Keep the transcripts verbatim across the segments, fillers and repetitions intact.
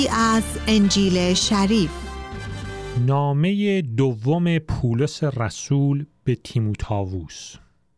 از انجیل شریف. نامه دوم پولس رسول به تیموتائوس،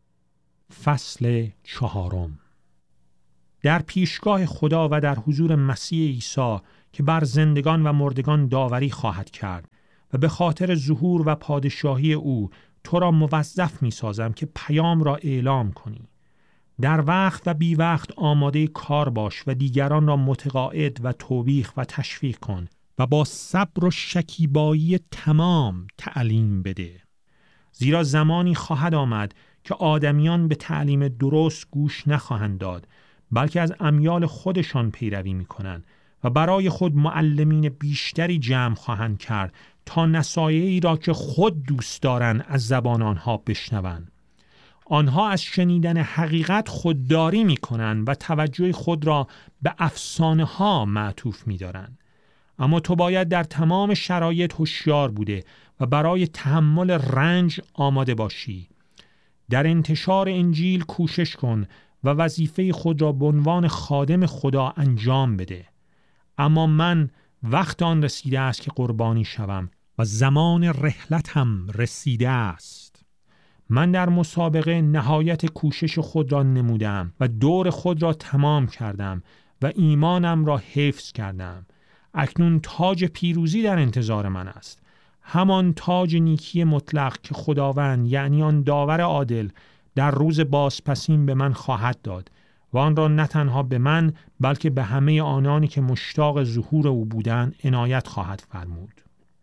فصل چهارم. در پیشگاه خدا و در حضور مسیح عیسی که بر زندگان و مردگان داوری خواهد کرد و به خاطر ظهور و پادشاهی او تو را موظف می سازم که پیام را اعلام کنی. در وقت و بی وقت آماده کار باش و دیگران را متقاعد و توبیخ و تشویق کن و با صبر و شکیبایی تمام تعلیم بده. زیرا زمانی خواهد آمد که آدمیان به تعلیم درست گوش نخواهند داد، بلکه از امیال خودشان پیروی می کنند و برای خود معلمین بیشتری جمع خواهند کرد تا نصایحی را که خود دوست دارند از زبان آنها بشنوند. آنها از شنیدن حقیقت خودداری می کنند و توجه خود را به افسانه ها معطوف می دارند. اما تو باید در تمام شرایط هوشیار بوده و برای تحمل رنج آماده باشی. در انتشار انجیل کوشش کن و وظیفه خود را به عنوان خادم خدا انجام بده. اما من وقت آن رسیده است که قربانی شوم و زمان رحلتم رسیده است. من در مسابقه نهایت کوشش خود را نمودم و دور خود را تمام کردم و ایمانم را حفظ کردم. اکنون تاج پیروزی در انتظار من است، همان تاج نیکی مطلق که خداوند یعنی آن داور عادل در روز بازپسین به من خواهد داد و آن را نه تنها به من بلکه به همه آنانی که مشتاق ظهور او بودند عنایت خواهد فرمود.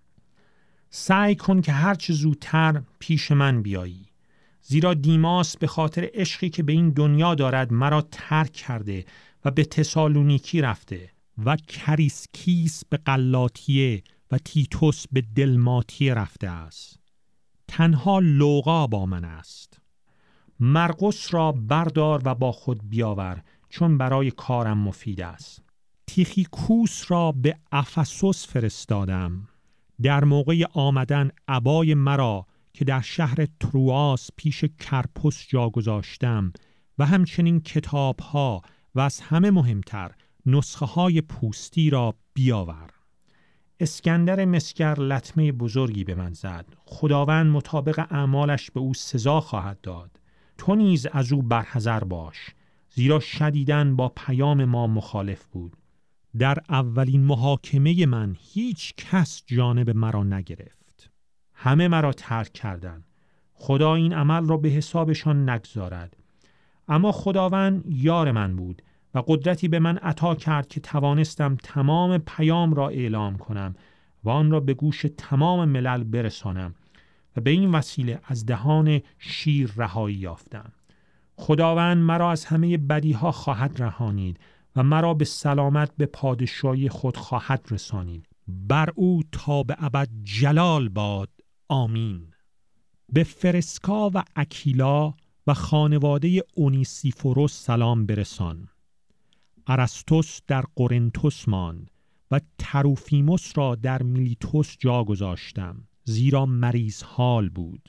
سعی کن که هرچه زودتر پیش من بیایی، زیرا دیماس به خاطر عشقی که به این دنیا دارد مرا ترک کرده و به تسالونیکی رفته و کریسکیس به غلاطیه و تیتوس به دلماتیه رفته است. تنها لوقا با من است. مرقس را بردار و با خود بیاور، چون برای کارم مفید است. تیخیکوس را به افسوس فرستادم. در موقع آمدن عبای مرا که در شهر ترواس پیش کرپوس جا گذاشتم و همچنین کتاب‌ها و از همه مهمتر نسخه های پوستی را بیاور. اسکندر مسگر لطمه بزرگی به من زد. خداوند مطابق اعمالش به او سزا خواهد داد. تو نیز از او برحذر باش، زیرا شدیداً با پیام ما مخالف بود. در اولین محاکمه من هیچ کس جانب مرا نگرفت. همه مرا ترک کردند. خدا این عمل را به حسابشان نگذارد. اما خداوند یار من بود و قدرتی به من عطا کرد که توانستم تمام پیام را اعلام کنم و آن را به گوش تمام ملل برسانم و به این وسیله از دهان شیر رهایی یافتم. خداوند مرا از همه بدیها خواهد رهانید و مرا به سلامت به پادشاهی خود خواهد رسانید. بر او تا به ابد جلال باد. آمین. به فرسکا و اکیلا و خانواده اونیسیفوروس سلام برسان. ارسطوس در قرنتوس ماند و تروفیموس را در میلیتوس جا گذاشتم، زیرا مریض حال بود.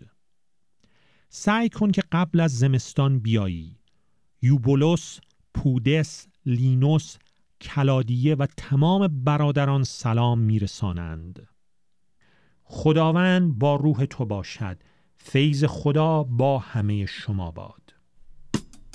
سعی کن که قبل از زمستان بیایی. یوبولوس، پودس، لینوس، کلادیه و تمام برادران سلام میرسانند. خداوند با روح تو باشد. فیض خدا با همه شما باد.